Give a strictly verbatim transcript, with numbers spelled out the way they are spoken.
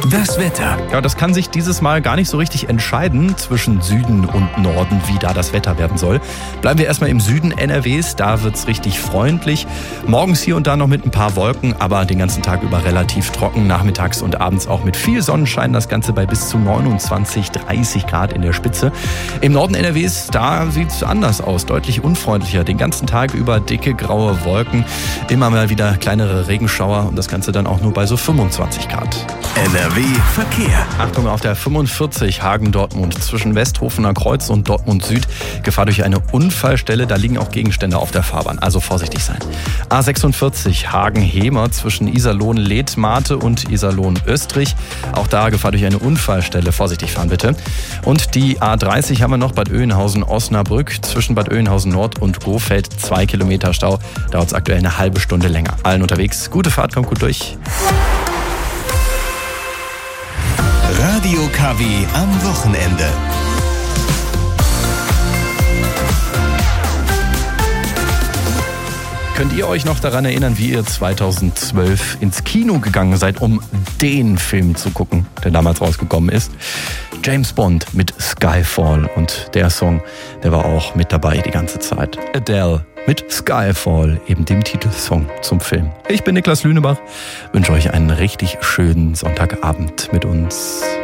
Das Wetter. Ja, das kann sich dieses Mal gar nicht so richtig entscheiden zwischen Süden und Norden, wie da das Wetter werden soll. Bleiben wir erstmal im Süden N R Ws, da wird's richtig freundlich. Morgens hier und da noch mit ein paar Wolken, aber den ganzen Tag über relativ trocken. Nachmittags und abends auch mit viel Sonnenschein, das Ganze bei bis zu neunundzwanzig, dreißig Grad in der Spitze. Im Norden N R Ws, da sieht's anders aus, deutlich unfreundlicher. Den ganzen Tag über dicke graue Wolken, immer mal wieder kleinere Regenschauer und das Ganze dann auch nur bei so fünfundzwanzig Grad. N R W Verkehr. Achtung, auf der fünfundvierzig Hagen-Dortmund zwischen Westhofener Kreuz und Dortmund Süd. Gefahr durch eine Unfallstelle, da liegen auch Gegenstände auf der Fahrbahn, also vorsichtig sein. A sechsundvierzig Hagen-Hemer zwischen Iserlohn-Letmate und Iserlohn-Östrich. Auch da Gefahr durch eine Unfallstelle, vorsichtig fahren bitte. Und die A dreißig haben wir noch, Bad Oeynhausen-Osnabrück zwischen Bad Oeynhausen-Nord und Gohfeld. Zwei Kilometer Stau, dauert es aktuell eine halbe Stunde länger. Allen unterwegs, gute Fahrt, kommt gut durch. Radio K W am Wochenende. Könnt ihr euch noch daran erinnern, wie ihr zweitausendzwölf ins Kino gegangen seid, um den Film zu gucken, der damals rausgekommen ist? James Bond mit Skyfall, und der Song, der war auch mit dabei die ganze Zeit. Adele mit Skyfall, eben dem Titelsong zum Film. Ich bin Niklas Lünebach, wünsche euch einen richtig schönen Sonntagabend mit uns.